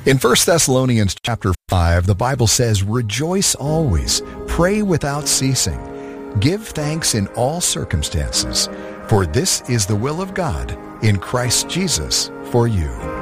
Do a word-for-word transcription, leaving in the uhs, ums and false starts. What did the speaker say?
In First Thessalonians chapter five, the Bible says, "Rejoice always, pray without ceasing, give thanks in all circumstances, for this is the will of God in Christ Jesus for you."